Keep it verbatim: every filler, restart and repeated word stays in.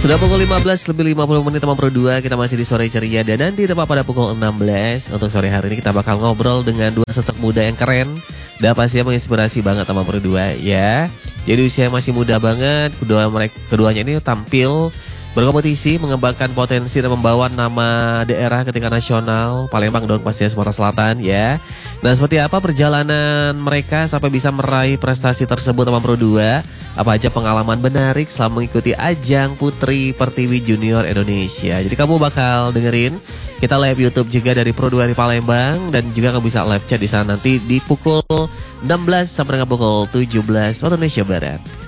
Sudah pukul lima belas lebih lima puluh menit teman Pro dua. Kita masih di sore ceria. Dan nanti tepat pada pukul enam belas untuk sore hari ini kita bakal ngobrol dengan dua sosok muda yang keren dan pastinya menginspirasi banget teman Pro dua ya. Jadi usia masih muda banget. Kedua mereka keduanya ini tampil berkompetisi, mengembangkan potensi dan membawa nama daerah ke tingkat nasional, Palembang dong pastinya Sumatera Selatan ya. Nah seperti apa perjalanan mereka sampai bisa meraih prestasi tersebut teman Pro dua? Apa aja pengalaman menarik selama mengikuti ajang Putri Pertiwi Junior Indonesia. Jadi kamu bakal dengerin kita live YouTube juga dari Pro dua di Palembang. Dan juga kamu bisa live chat di sana nanti di pukul enam belas sampai dengan pukul tujuh belas waktu Indonesia Barat.